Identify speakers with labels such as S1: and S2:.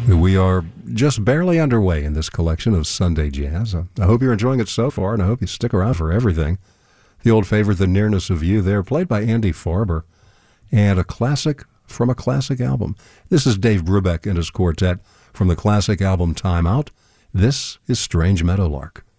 S1: We are just barely underway in this collection of Sunday Jazz. I hope you're enjoying it so far, and I hope you stick around for everything. The old favorite, The Nearness of You, there, played by Andy Farber, and a classic from a classic album. This is Dave Brubeck and his quartet from the classic album Time Out. This is Strange Meadowlark.